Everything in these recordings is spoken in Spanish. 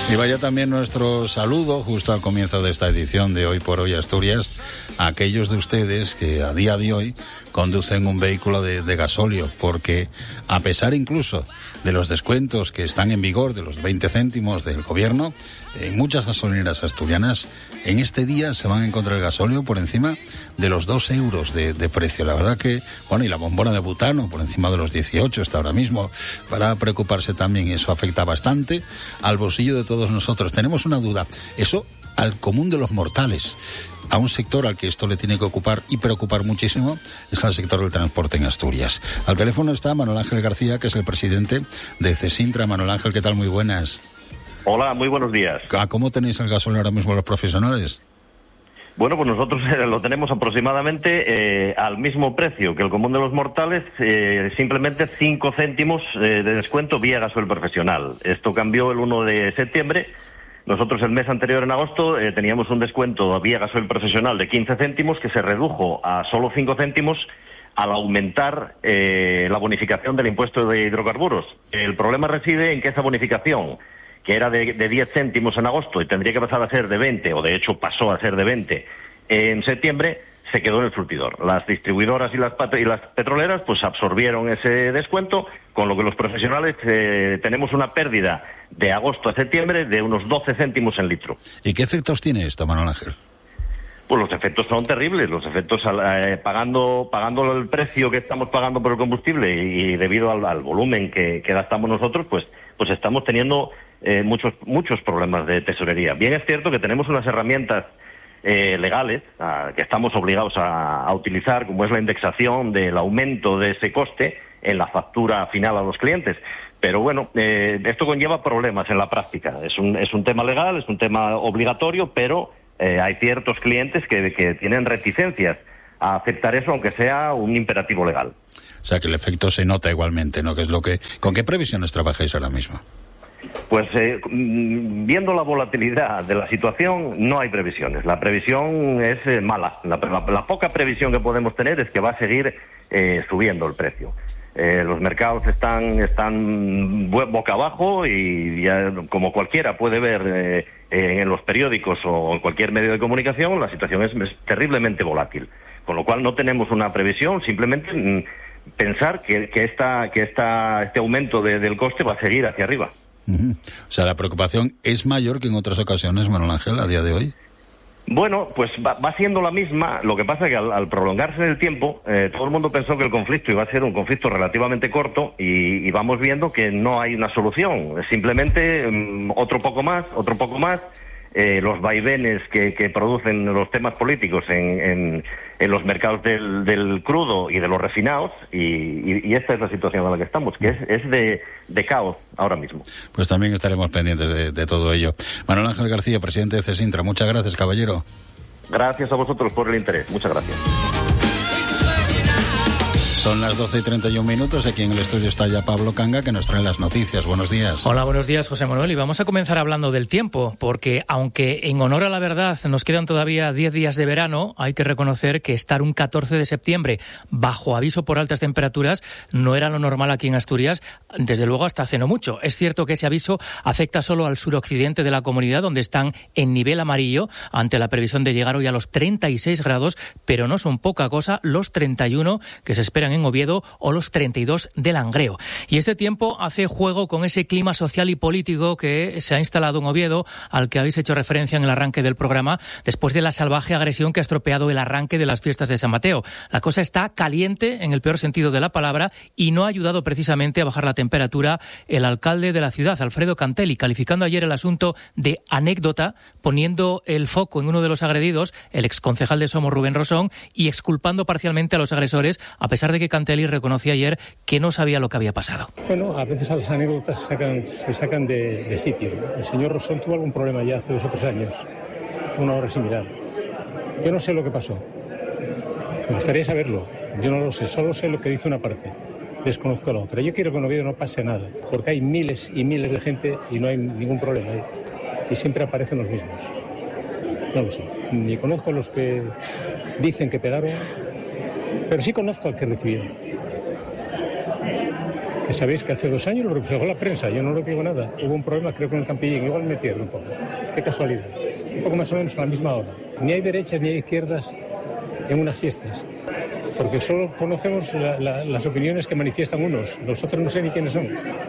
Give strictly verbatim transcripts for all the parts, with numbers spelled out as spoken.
Y vaya también nuestro saludo justo al comienzo de esta edición de Hoy por Hoy Asturias a aquellos de ustedes que a día de hoy conducen un vehículo de, de gasóleo, porque a pesar incluso de los descuentos que están en vigor, de los veinte céntimos del gobierno, en muchas gasolineras asturianas en este día se van a encontrar el gasóleo por encima de los dos euros de, de precio. La verdad que, bueno, y la bombona de butano por encima de los dieciocho está ahora mismo, para preocuparse también. Eso afecta bastante al bolsillo de todos nosotros. Tenemos una duda, eso al común de los mortales, a un sector al que esto le tiene que ocupar y preocupar muchísimo, es al sector del transporte en Asturias. Al teléfono está Manuel Ángel García, que es el presidente de Cesintra. Manuel Ángel, ¿qué tal? Muy buenas. Hola, muy buenos días. ¿Cómo tenéis el gasóleo ahora mismo los profesionales? Bueno, pues nosotros lo tenemos aproximadamente eh, al mismo precio que el común de los mortales, eh, simplemente cinco céntimos eh, de descuento vía gasoil profesional. Esto cambió el uno de septiembre. Nosotros el mes anterior, en agosto, eh, teníamos un descuento vía gasoil profesional de quince céntimos que se redujo a solo cinco céntimos al aumentar eh, la bonificación del impuesto de hidrocarburos. El problema reside en que esa bonificación, que era de, de diez céntimos en agosto y tendría que pasar a ser de veinte, o de hecho pasó a ser de veinte en septiembre, se quedó en el surtidor. Las distribuidoras y las, y las petroleras pues absorbieron ese descuento, con lo que los profesionales eh, tenemos una pérdida de agosto a septiembre de unos doce céntimos en litro. ¿Y qué efectos tiene esto, Manuel Ángel? Pues los efectos son terribles, los efectos eh, pagando pagando el precio que estamos pagando por el combustible y, y debido al, al volumen que, que gastamos nosotros, pues pues estamos teniendo eh, muchos muchos problemas de tesorería. Bien es cierto que tenemos unas herramientas eh, legales a, que estamos obligados a, a utilizar, como es la indexación del aumento de ese coste en la factura final a los clientes. Pero bueno, eh, esto conlleva problemas en la práctica. Es un es un tema legal, es un tema obligatorio, pero Eh, hay ciertos clientes que, que tienen reticencias a aceptar eso, aunque sea un imperativo legal. O sea, que el efecto se nota igualmente, ¿no? Que es lo que, ¿con qué previsiones trabajáis ahora mismo? Pues eh, viendo la volatilidad de la situación, no hay previsiones. La previsión es eh, mala. La, la, la poca previsión que podemos tener es que va a seguir eh, subiendo el precio. Eh, los mercados están están boca abajo y ya, como cualquiera puede ver eh, eh, en los periódicos o en cualquier medio de comunicación, la situación es, es terriblemente volátil. Con lo cual no tenemos una previsión, simplemente mm, pensar que, que, esta, que esta, este aumento de, del coste va a seguir hacia arriba. Uh-huh. O sea, la preocupación es mayor que en otras ocasiones, Manuel Ángel, a día de hoy. Bueno, pues va, va siendo la misma. Lo que pasa es que al, al prolongarse en el tiempo, eh, todo el mundo pensó que el conflicto iba a ser un conflicto relativamente corto y, y vamos viendo que no hay una solución. Simplemente um, otro poco más, otro poco más. Eh, los vaivenes que, que producen los temas políticos en, en, en los mercados del, del crudo y de los refinados, y, y, y esta es la situación en la que estamos, que es, es de, de caos ahora mismo. Pues también estaremos pendientes de, de todo ello. Manuel Ángel García, presidente de Cesintra, muchas gracias, caballero. Gracias a vosotros por el interés, muchas gracias. Son las doce y treinta y un minutos. Aquí en el estudio está ya Pablo Canga, que nos trae las noticias. Buenos días. Hola, buenos días, José Manuel. Y vamos a comenzar hablando del tiempo, porque aunque en honor a la verdad nos quedan todavía diez días de verano, hay que reconocer que estar un catorce de septiembre bajo aviso por altas temperaturas no era lo normal aquí en Asturias, desde luego hasta hace no mucho. Es cierto que ese aviso afecta solo al suroccidente de la comunidad, donde están en nivel amarillo ante la previsión de llegar hoy a los treinta y seis grados, pero no son poca cosa los treinta y uno que se esperan en Oviedo o los treinta y dos de Langreo. Y este tiempo hace juego con ese clima social y político que se ha instalado en Oviedo, al que habéis hecho referencia en el arranque del programa, después de la salvaje agresión que ha estropeado el arranque de las fiestas de San Mateo. La cosa está caliente en el peor sentido de la palabra y no ha ayudado precisamente a bajar la temperatura el alcalde de la ciudad, Alfredo Cantelli, calificando ayer el asunto de anécdota, poniendo el foco en uno de los agredidos, el exconcejal de Somos, Rubén Rosón, y exculpando parcialmente a los agresores, a pesar de que Cantelli reconoció ayer que no sabía lo que había pasado. Bueno, a veces las anécdotas se sacan, se sacan de, de sitio. El señor Rosón tuvo algún problema ya hace dos o tres años, una hora similar. Yo no sé lo que pasó. Me gustaría saberlo. Yo no lo sé, solo sé lo que dice una parte. Desconozco la otra. Yo quiero que en Oviedo no pase nada, porque hay miles y miles de gente y no hay ningún problema. Y siempre aparecen los mismos. No lo sé. Ni conozco a los que dicen que pegaron, pero sí conozco al que recibió. Que sabéis que hace dos años lo reflejó la prensa, yo no lo digo nada. Hubo un problema, creo, con el Campillín, igual me pierdo un poco. Qué casualidad. Un poco más o menos a la misma hora. Ni hay derechas ni hay izquierdas en unas fiestas, porque solo conocemos la, la, las opiniones que manifiestan unos, los otros no sé ni quiénes son.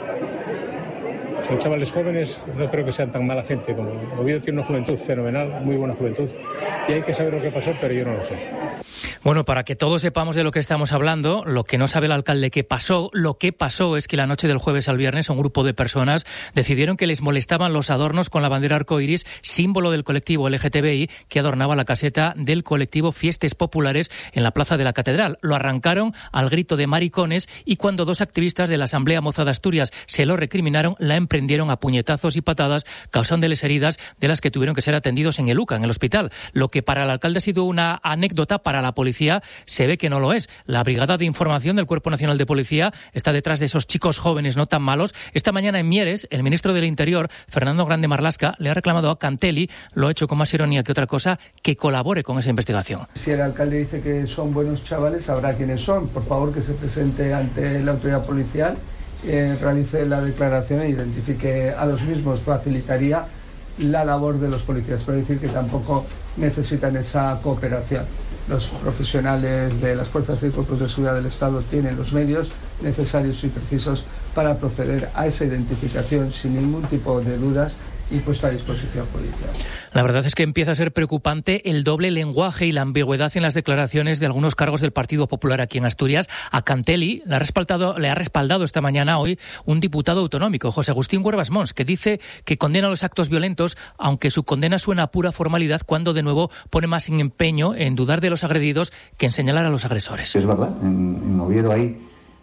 Son chavales jóvenes, no creo que sean tan mala gente como Oviedo. Tiene una juventud fenomenal, muy buena juventud, y hay que saber lo que pasó, pero yo no lo sé. Bueno, para que todos sepamos de lo que estamos hablando, lo que no sabe el alcalde que pasó, lo que pasó es que la noche del jueves al viernes un grupo de personas decidieron que les molestaban los adornos con la bandera arcoiris, símbolo del colectivo L G T B I, que adornaba la caseta del colectivo Fiestes Populares en la plaza de la Catedral. Lo arrancaron al grito de maricones y cuando dos activistas de la Asamblea Moza de Asturias se lo recriminaron, la emprendieron a puñetazos y patadas, causándoles heridas de las que tuvieron que ser atendidos en el U C A, en el hospital. Lo que para el alcalde ha sido una anécdota, para la policía se ve que no lo es. La Brigada de Información del Cuerpo Nacional de Policía está detrás de esos chicos jóvenes no tan malos. Esta mañana en Mieres, el ministro del Interior, Fernando Grande Marlaska, le ha reclamado a Cantelli, lo ha hecho con más ironía que otra cosa, que colabore con esa investigación. Si el alcalde dice que son buenos chavales, sabrá quiénes son. Por favor, que se presente ante la autoridad policial, eh, realice la declaración e identifique a los mismos. Facilitaría la labor de los policías, pero decir que tampoco necesitan esa cooperación. Los profesionales de las fuerzas y cuerpos de seguridad del Estado tienen los medios necesarios y precisos para proceder a esa identificación sin ningún tipo de dudas y puesta a disposición policial. La verdad es que empieza a ser preocupante el doble lenguaje y la ambigüedad en las declaraciones de algunos cargos del Partido Popular aquí en Asturias. A Cantelli le ha respaldado, le ha respaldado esta mañana hoy un diputado autonómico, José Agustín Huervas Mons, que dice que condena los actos violentos, aunque su condena suena a pura formalidad cuando de nuevo pone más en empeño en dudar de los agredidos que en señalar a los agresores. Es verdad, en, en Oviedo hay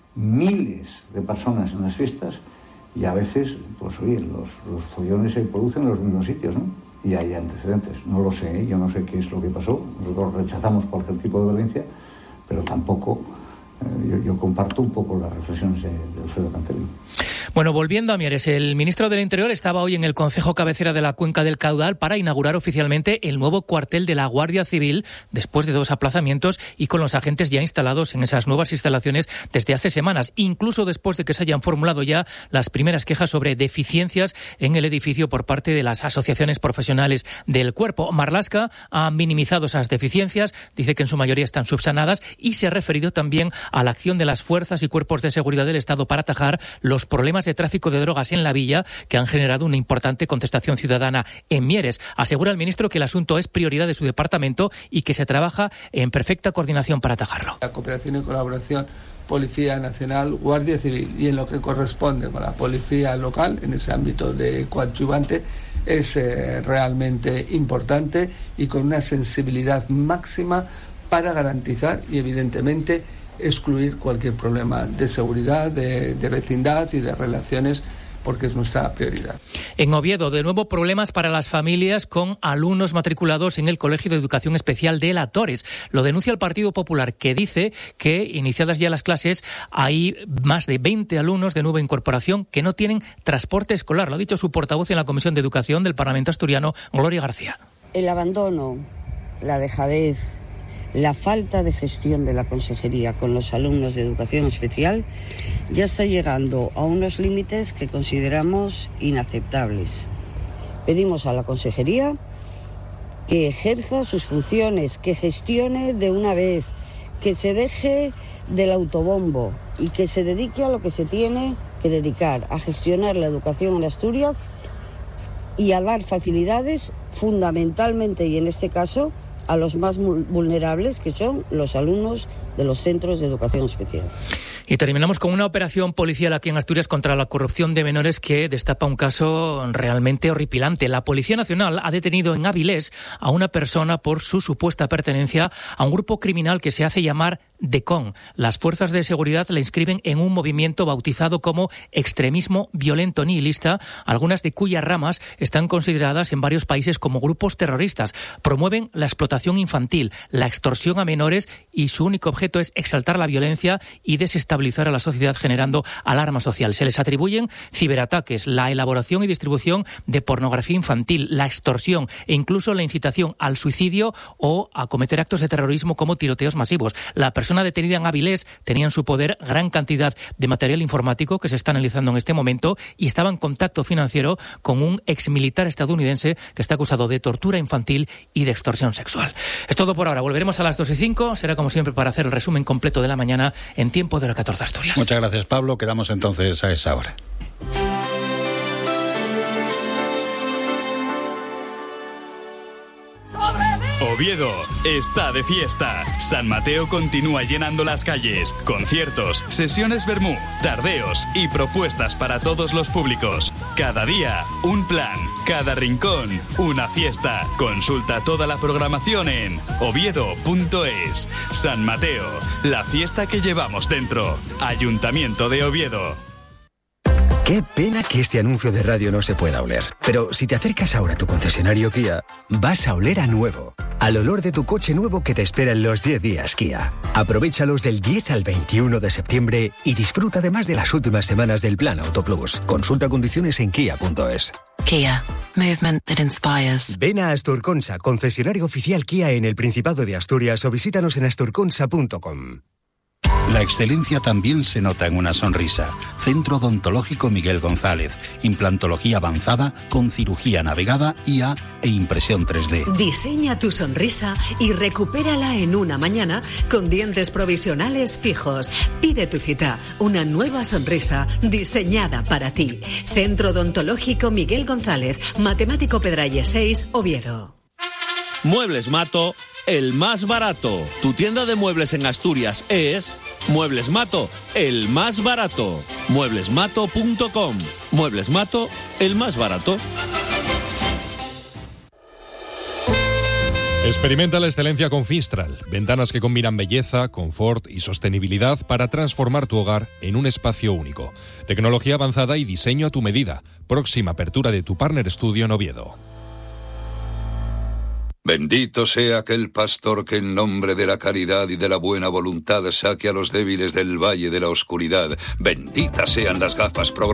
miles de personas en las fiestas y a veces, pues oye, los, los follones se producen en los mismos sitios, ¿no? Y hay antecedentes. No lo sé, ¿eh? Yo no sé qué es lo que pasó. Nosotros rechazamos cualquier tipo de violencia, pero tampoco, eh, yo, yo comparto un poco las reflexiones de, de Alfredo Cantelli. Bueno, volviendo a Mieres, el ministro del Interior estaba hoy en el Concejo Cabecera de la Cuenca del Caudal para inaugurar oficialmente el nuevo cuartel de la Guardia Civil después de dos aplazamientos y con los agentes ya instalados en esas nuevas instalaciones desde hace semanas, incluso después de que se hayan formulado ya las primeras quejas sobre deficiencias en el edificio por parte de las asociaciones profesionales del cuerpo. Marlaska ha minimizado esas deficiencias, dice que en su mayoría están subsanadas y se ha referido también a la acción de las fuerzas y cuerpos de seguridad del Estado para atajar los problemas de tráfico de drogas en la villa que han generado una importante contestación ciudadana en Mieres. Asegura el ministro que el asunto es prioridad de su departamento y que se trabaja en perfecta coordinación para atajarlo. La cooperación y colaboración Policía Nacional, Guardia Civil y en lo que corresponde con la policía local, en ese ámbito de coadyuvante, es eh, realmente importante y con una sensibilidad máxima para garantizar y evidentemente excluir cualquier problema de seguridad, de, de vecindad y de relaciones, porque es nuestra prioridad. En Oviedo, de nuevo problemas para las familias con alumnos matriculados en el Colegio de Educación Especial de La Torres. Lo denuncia el Partido Popular, que dice que, iniciadas ya las clases, hay más de veinte alumnos de nueva incorporación que no tienen transporte escolar. Lo ha dicho su portavoz en la Comisión de Educación del Parlamento asturiano, Gloria García. El abandono, la dejadez, la falta de gestión de la Consejería con los alumnos de educación especial ya está llegando a unos límites que consideramos inaceptables. Pedimos a la Consejería que ejerza sus funciones, que gestione de una vez, que se deje del autobombo y que se dedique a lo que se tiene que dedicar, a gestionar la educación en Asturias y a dar facilidades fundamentalmente, y en este caso, a los más vulnerables, que son los alumnos de los centros de educación especial. Y terminamos con una operación policial aquí en Asturias contra la corrupción de menores que destapa un caso realmente horripilante. La Policía Nacional ha detenido en Avilés a una persona por su supuesta pertenencia a un grupo criminal que se hace llamar DECON. Las fuerzas de seguridad la inscriben en un movimiento bautizado como extremismo violento nihilista, algunas de cuyas ramas están consideradas en varios países como grupos terroristas. Promueven la explotación infantil, la extorsión a menores y su único objeto es exaltar la violencia y desestabilizar desestabilizar a la sociedad generando alarma social. Se les atribuyen ciberataques, la elaboración y distribución de pornografía infantil, la extorsión e incluso la incitación al suicidio o a cometer actos de terrorismo como tiroteos masivos. La persona detenida en Avilés tenía en su poder gran cantidad de material informático que se está analizando en este momento y estaba en contacto financiero con un exmilitar estadounidense que está acusado de tortura infantil y de extorsión sexual. Es todo por ahora. Volveremos a las dos y cinco. Será como siempre para hacer el resumen completo de la mañana en Tiempo de la catorce Asturias. Muchas gracias, Pablo. Quedamos entonces a esa hora. Oviedo está de fiesta. San Mateo continúa llenando las calles. Conciertos, sesiones vermú, tardeos y propuestas para todos los públicos. Cada día, un plan. Cada rincón, una fiesta. Consulta toda la programación en oviedo punto es. San Mateo, la fiesta que llevamos dentro. Ayuntamiento de Oviedo. Qué pena que este anuncio de radio no se pueda oler. Pero si te acercas ahora a tu concesionario Kia, vas a oler a nuevo. Al olor de tu coche nuevo que te espera en los diez días Kia. Aprovéchalos del diez al veintiuno de septiembre y disfruta además de las últimas semanas del Plan Auto Plus. Consulta condiciones en kia punto es. Kia. Movement that inspires. Ven a Asturconsa, concesionario oficial Kia en el Principado de Asturias, o visítanos en asturconsa punto com. La excelencia también se nota en una sonrisa. Centro Odontológico Miguel González. Implantología avanzada con cirugía navegada, I A e impresión tres D. Diseña tu sonrisa y recupérala en una mañana con dientes provisionales fijos. Pide tu cita. Una nueva sonrisa diseñada para ti. Centro Odontológico Miguel González. Matemático Pedralles seis, Oviedo. Muebles Mato, el más barato. Tu tienda de muebles en Asturias es Muebles Mato, el más barato. muebles mato punto com. Muebles Mato, el más barato. Experimenta la excelencia con Fistral. Ventanas que combinan belleza, confort y sostenibilidad para transformar tu hogar en un espacio único. Tecnología avanzada y diseño a tu medida. Próxima apertura de tu Partner Studio en Oviedo. Bendito sea aquel pastor que en nombre de la caridad y de la buena voluntad saque a los débiles del valle de la oscuridad. Benditas sean las gafas programadas